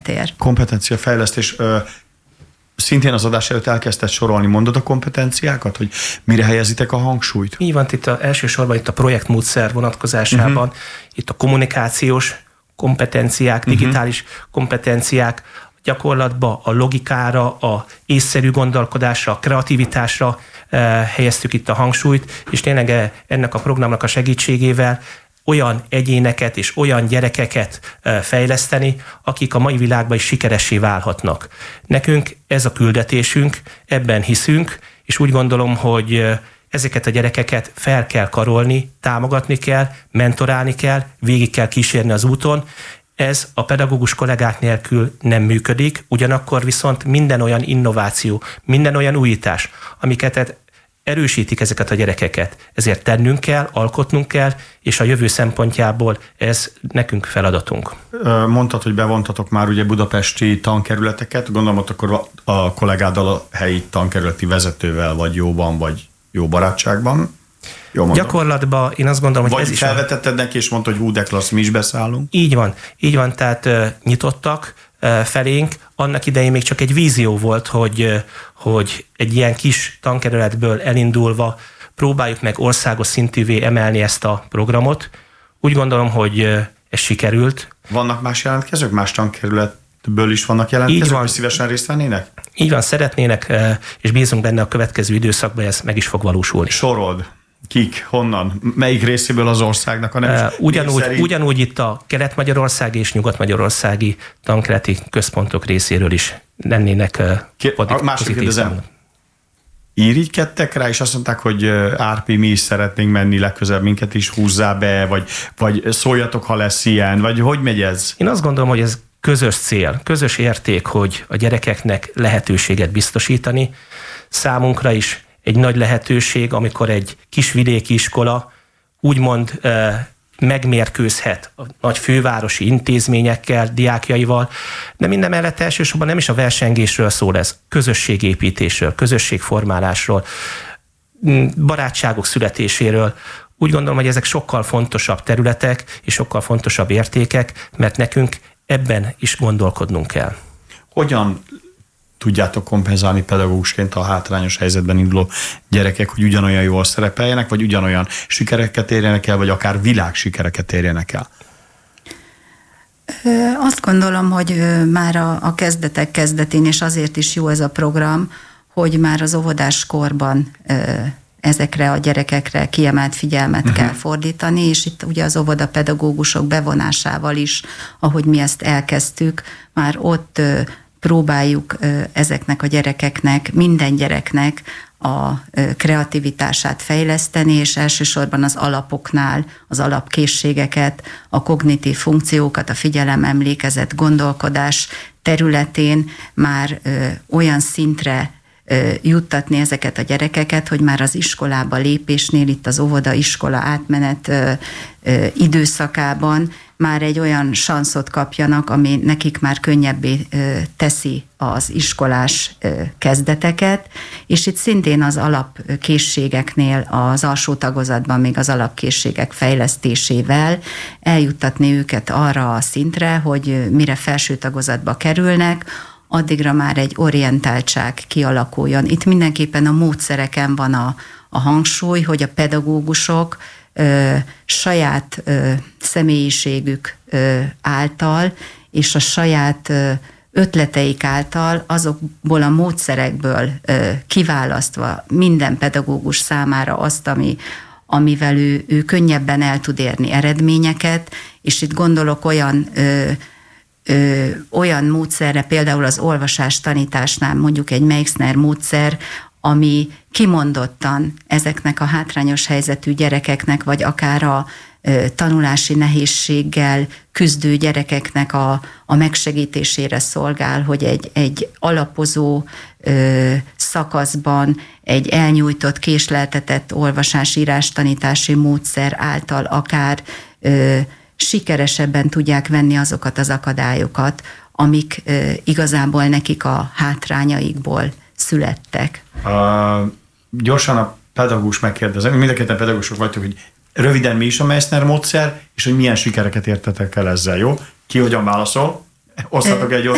visszatér. Kompetenciafejlesztés. Szintén az adás előtt elkezdted sorolni, mondod a kompetenciákat, hogy mire helyezitek a hangsúlyt? Így van, itt elsősorban itt a projektmódszer vonatkozásában, itt a kommunikációs kompetenciák, digitális kompetenciák, gyakorlatba a logikára, a észszerű gondolkodásra, a kreativitásra helyeztük itt a hangsúlyt, és tényleg ennek a programnak a segítségével olyan egyéneket és olyan gyerekeket fejleszteni, akik a mai világban is sikeressé válhatnak. Nekünk ez a küldetésünk, ebben hiszünk, és úgy gondolom, hogy ezeket a gyerekeket fel kell karolni, támogatni kell, mentorálni kell, végig kell kísérni az úton. Ez a pedagógus kollégák nélkül nem működik, ugyanakkor viszont minden olyan innováció, minden olyan újítás, amiket erősítik ezeket a gyerekeket. Ezért tennünk kell, alkotnunk kell, és a jövő szempontjából ez nekünk feladatunk. Mondtad, hogy bevontatok már ugye budapesti tankerületeket, gondolom ott akkor a kollégáddal, a helyi tankerületi vezetővel vagy jóban, vagy jó barátságban. Jó mondom. Gyakorlatban én azt gondolom, hogy vagy ez is... Vagy felvetetted neki, és mondta, hogy hú, de klassz, mi is beszállunk? Így van, tehát nyitottak felénk. Annak idején még csak egy vízió volt, hogy egy ilyen kis tankerületből elindulva próbáljuk meg országos szintűvé emelni ezt a programot. Úgy gondolom, hogy ez sikerült. Vannak más jelentkezők? Más tankerületből is vannak jelentkezők, hogy szívesen részt vennének? Így van, szeretnének, és bízunk benne a következő időszakban, ez meg is fog valósulni. Sorold. Kik? Honnan? Melyik részéből az országnak? Ugyanúgy itt a kelet-magyarországi és nyugat-magyarországi tankerületi központok részéről is lennének másképp kérdezem. Irigykedtek rá, és azt mondták, hogy Árpi, mi is szeretnénk menni legközelebb, minket is húzzá be, vagy szóljatok, ha lesz ilyen, vagy hogy megy ez? Én azt gondolom, hogy ez közös cél, közös érték, hogy a gyerekeknek lehetőséget biztosítani. Számunkra is egy nagy lehetőség, amikor egy kis vidéki iskola úgymond megmérkőzhet a nagy fővárosi intézményekkel, diákjaival, de mindemellett elsősorban nem is a versengésről szól ez, közösségépítésről, közösségformálásról, barátságok születéséről. Úgy gondolom, hogy ezek sokkal fontosabb területek és sokkal fontosabb értékek, mert nekünk ebben is gondolkodnunk kell. Hogyan tudjátok kompenzálni pedagógusként a hátrányos helyzetben induló gyerekek, hogy ugyanolyan jól szerepeljenek, vagy ugyanolyan sikereket érjenek el, vagy akár világsikereket érjenek el? Azt gondolom, hogy már a kezdetek kezdetén, és azért is jó ez a program, hogy már az óvodás korban ezekre a gyerekekre kiemelt figyelmet kell fordítani, és itt ugye az óvodapedagógusok bevonásával is, ahogy mi ezt elkezdtük, már ott próbáljuk ezeknek a gyerekeknek, minden gyereknek a kreativitását fejleszteni, és elsősorban az alapoknál az alapkészségeket, a kognitív funkciókat, a figyelem, emlékezet, gondolkodás területén már olyan szintre juttatni ezeket a gyerekeket, hogy már az iskolába lépésnél, itt az óvoda-iskola átmenet időszakában már egy olyan sanszot kapjanak, ami nekik már könnyebbé teszi az iskolás kezdeteket, és itt szintén az alapkészségeknél, az alsó tagozatban még az alapkészségek fejlesztésével eljuttatni őket arra a szintre, hogy mire felső tagozatba kerülnek, addigra már egy orientáltság kialakuljon. Itt mindenképpen a módszereken van a hangsúly, hogy a pedagógusok saját személyiségük által és a saját ötleteik által azokból a módszerekből kiválasztva minden pedagógus számára azt, amivel ő könnyebben el tud érni eredményeket, és itt gondolok olyan módszerre, például az olvasás tanításnál mondjuk egy Meixner módszer, ami kimondottan ezeknek a hátrányos helyzetű gyerekeknek, vagy akár a tanulási nehézséggel küzdő gyerekeknek a megsegítésére szolgál, hogy egy alapozó szakaszban egy elnyújtott, késleltetett olvasás-írás tanítási módszer által akár sikeresebben tudják venni azokat az akadályokat, amik igazából nekik a hátrányaikból születtek. Gyorsan a pedagógus megkérdezem, mind a ketten pedagógusok vagytok, hogy röviden mi is a Meixner módszer, és hogy milyen sikereket értetek el ezzel, jó? Ki hogyan válaszol? Osztatok egy